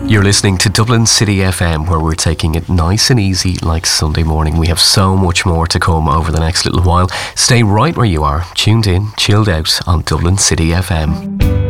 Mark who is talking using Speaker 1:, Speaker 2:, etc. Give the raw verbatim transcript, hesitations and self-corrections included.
Speaker 1: You're listening to Dublin City F M, where we're taking it nice and easy like Sunday morning. We have so much more to come over the next little while. Stay right where you are, tuned in, chilled out on Dublin City F M.